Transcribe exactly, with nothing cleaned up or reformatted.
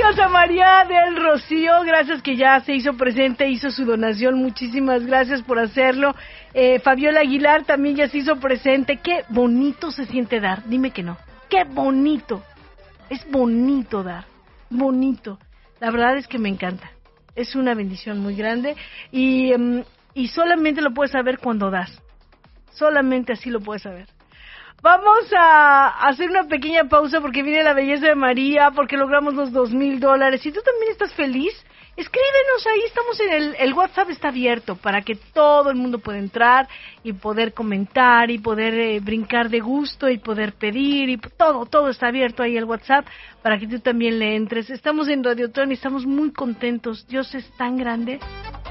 Gracias a María del Rocío, gracias que ya se hizo presente, hizo su donación, muchísimas gracias por hacerlo. Eh, Fabiola Aguilar también ya se hizo presente. Qué bonito se siente dar, dime que no. Qué bonito, es bonito dar, bonito. La verdad es que me encanta, es una bendición muy grande y, um, y solamente lo puedes saber cuando das, solamente así lo puedes saber. Vamos a hacer una pequeña pausa porque viene la belleza de María, porque logramos los dos mil dólares. Si tú también estás feliz, escríbenos ahí, estamos en el, el WhatsApp está abierto para que todo el mundo pueda entrar y poder comentar y poder eh, brincar de gusto y poder pedir y todo, todo está abierto ahí el WhatsApp para que tú también le entres. Estamos en Radiotón y estamos muy contentos. Dios es tan grande